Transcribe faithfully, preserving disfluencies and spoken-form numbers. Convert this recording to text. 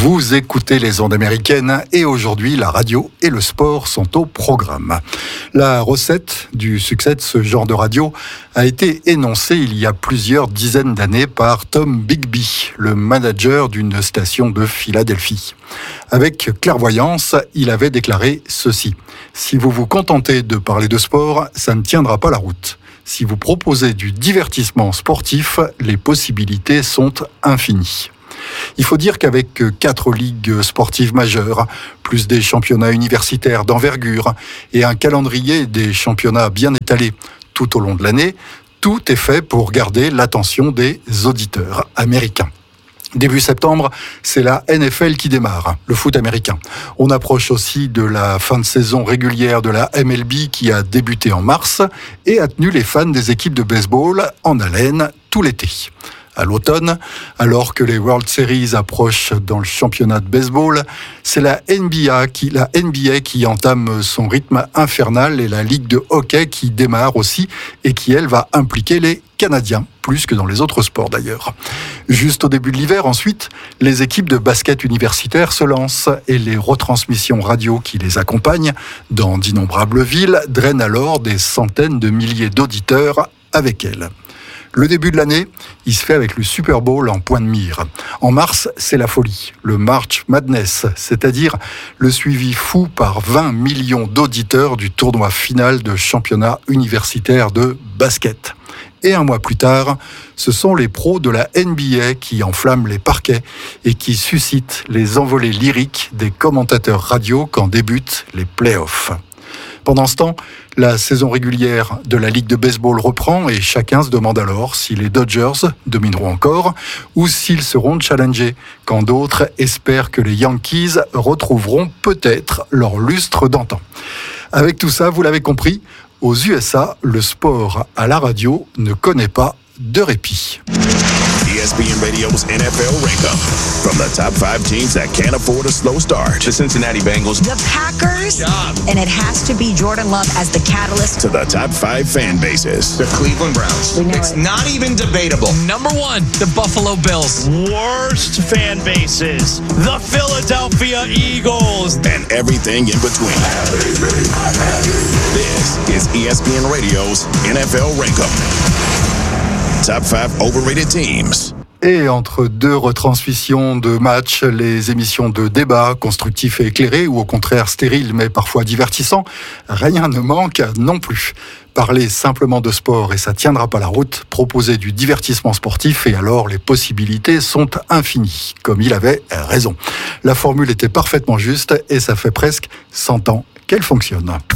Vous écoutez les ondes américaines et aujourd'hui, la radio et le sport sont au programme. La recette du succès de ce genre de radio a été énoncée il y a plusieurs dizaines d'années par Tom Bigby, le manager d'une station de Philadelphie. Avec clairvoyance, il avait déclaré ceci: « Si vous vous contentez de parler de sport, ça ne tiendra pas la route. Si vous proposez du divertissement sportif, les possibilités sont infinies. » Il faut dire qu'avec quatre ligues sportives majeures, plus des championnats universitaires d'envergure et un calendrier des championnats bien étalé tout au long de l'année, tout est fait pour garder l'attention des auditeurs américains. Début septembre, c'est la N F L qui démarre, le foot américain. On approche aussi de la fin de saison régulière de la M L B qui a débuté en mars et a tenu les fans des équipes de baseball en haleine tout l'été. À l'automne, alors que les World Series approchent dans le championnat de baseball, c'est la N B A qui, la N B A qui entame son rythme infernal et la Ligue de hockey qui démarre aussi et qui, elle, va impliquer les Canadiens, plus que dans les autres sports d'ailleurs. Juste au début de l'hiver, ensuite, les équipes de basket universitaire se lancent et les retransmissions radio qui les accompagnent dans d'innombrables villes drainent alors des centaines de milliers d'auditeurs avec elles. Le début de l'année, il se fait avec le Super Bowl en point de mire. En mars, c'est la folie, le March Madness, c'est-à-dire le suivi fou par vingt millions d'auditeurs du tournoi final de championnat universitaire de basket. Et un mois plus tard, ce sont les pros de la N B A qui enflamment les parquets et qui suscitent les envolées lyriques des commentateurs radio quand débutent les playoffs. Pendant ce temps, la saison régulière de la Ligue de baseball reprend et chacun se demande alors si les Dodgers domineront encore ou s'ils seront challengés, quand d'autres espèrent que les Yankees retrouveront peut-être leur lustre d'antan. Avec tout ça, vous l'avez compris, aux U S A, le sport à la radio ne connaît pas de répit. E S P N Radio's N F L Rankup. From the top five teams that can't afford a slow start. The Cincinnati Bengals. The Packers. And it has to be Jordan Love as the catalyst. To the top five fan bases. The Cleveland Browns. It's it. not even debatable. Number one, the Buffalo Bills. Worst fan bases. The Philadelphia Eagles. And everything in between. This is E S P N Radio's N F L Rankup. Top five overrated teams. Et entre deux retransmissions de matchs, les émissions de débat constructifs et éclairés, ou au contraire stériles mais parfois divertissants, rien ne manque non plus. Parler simplement de sport et ça tiendra pas la route, proposer du divertissement sportif et alors les possibilités sont infinies, comme il avait raison. La formule était parfaitement juste et ça fait presque cent ans qu'elle fonctionne.